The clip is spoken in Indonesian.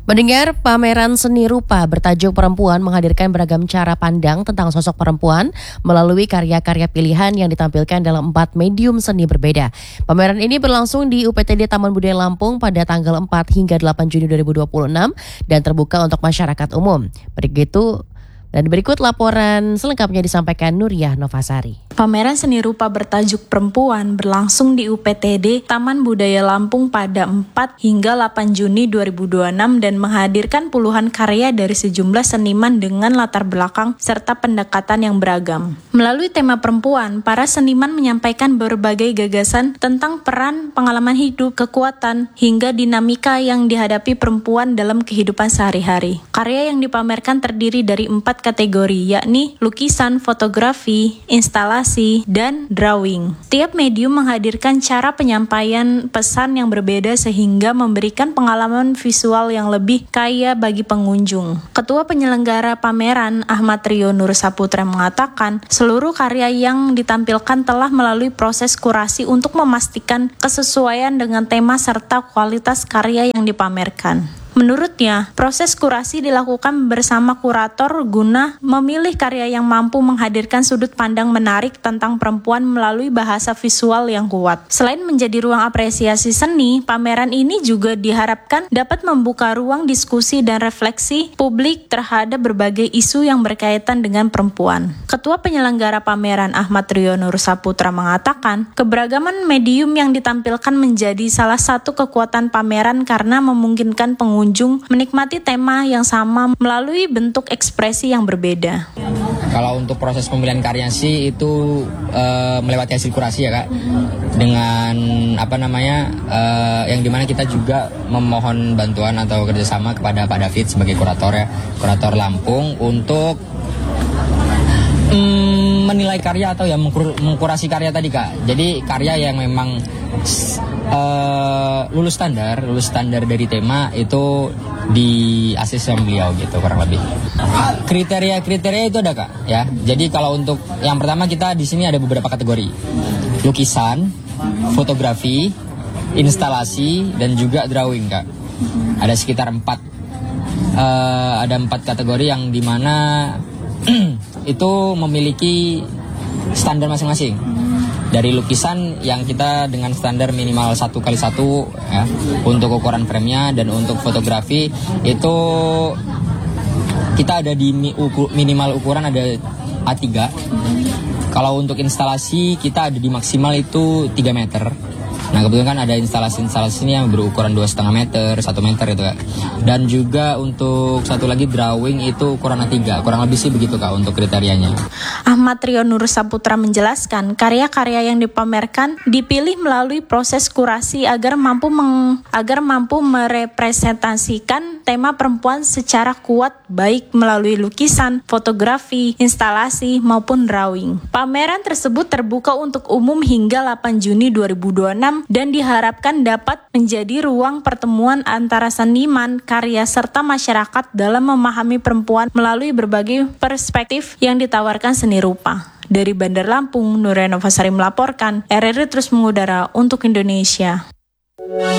Mendengar pameran seni rupa bertajuk Perempuan menghadirkan beragam cara pandang tentang sosok perempuan melalui karya-karya pilihan yang ditampilkan dalam 4 medium seni berbeda. Pameran ini berlangsung di UPTD Taman Budaya Lampung pada tanggal 4 hingga 8 Juni 2026 dan terbuka untuk masyarakat umum. Berikut laporan selengkapnya disampaikan Nuriyah Novasari. Pameran seni rupa bertajuk Perempuan berlangsung di UPTD Taman Budaya Lampung pada 4 hingga 8 Juni 2026 dan menghadirkan puluhan karya dari sejumlah seniman dengan latar belakang serta pendekatan yang beragam. Melalui tema perempuan, para seniman menyampaikan berbagai gagasan tentang peran, pengalaman hidup, kekuatan, hingga dinamika yang dihadapi perempuan dalam kehidupan sehari-hari. Karya yang dipamerkan terdiri dari 4 kategori, yakni lukisan, fotografi, instalasi, dan drawing. Tiap medium menghadirkan cara penyampaian pesan yang berbeda sehingga memberikan pengalaman visual yang lebih kaya bagi pengunjung. Ketua penyelenggara pameran, Ahmad Rio Nur Saputra, mengatakan seluruh karya yang ditampilkan telah melalui proses kurasi untuk memastikan kesesuaian dengan tema serta kualitas karya yang dipamerkan. Menurutnya, proses kurasi dilakukan bersama kurator guna memilih karya yang mampu menghadirkan sudut pandang menarik tentang perempuan melalui bahasa visual yang kuat. Selain menjadi ruang apresiasi seni, pameran ini juga diharapkan dapat membuka ruang diskusi dan refleksi publik terhadap berbagai isu yang berkaitan dengan perempuan. Ketua penyelenggara pameran Ahmad Rio Nur Saputra mengatakan, keberagaman medium yang ditampilkan menjadi salah satu kekuatan pameran karena memungkinkan pengunjung menikmati tema yang sama melalui bentuk ekspresi yang berbeda. Kalau untuk proses pemilihan karya sih itu melewati hasil kurasi ya Kak, dengan yang dimana kita juga memohon bantuan atau kerjasama kepada Pak David sebagai kurator Lampung untuk menilai karya atau ya mengkurasi karya tadi Kak. Jadi karya yang memang lulus standar dari tema itu di asis sama beliau gitu kurang lebih. Kriteria itu ada Kak ya. Jadi kalau untuk yang pertama kita di sini ada beberapa kategori. Lukisan, fotografi, instalasi dan juga drawing Kak. Ada sekitar 4 kategori yang dimana itu memiliki standar masing-masing. Dari lukisan yang kita dengan standar minimal 1x1 ya, untuk ukuran frame-nya, dan untuk fotografi itu kita ada di minimal ukuran ada A3. Kalau untuk instalasi kita ada di maksimal itu 3 meter. Nah kebetulan kan ada instalasi ini yang berukuran 2,5 meter, 1 meter itu Kak. Dan juga untuk satu lagi drawing itu ukuran A3, kurang lebih sih begitu Kak untuk kriterianya. Ahmad Rio Nur Saputra menjelaskan karya-karya yang dipamerkan dipilih melalui proses kurasi agar mampu merepresentasikan tema perempuan secara kuat baik melalui lukisan, fotografi, instalasi maupun drawing. Pameran tersebut terbuka untuk umum hingga 8 Juni 2026 dan diharapkan dapat menjadi ruang pertemuan antara seniman, karya, serta masyarakat dalam memahami perempuan melalui berbagai perspektif yang ditawarkan seni rupa. Dari Bandar Lampung, Nuriyah Novasari melaporkan, RRI terus mengudara untuk Indonesia.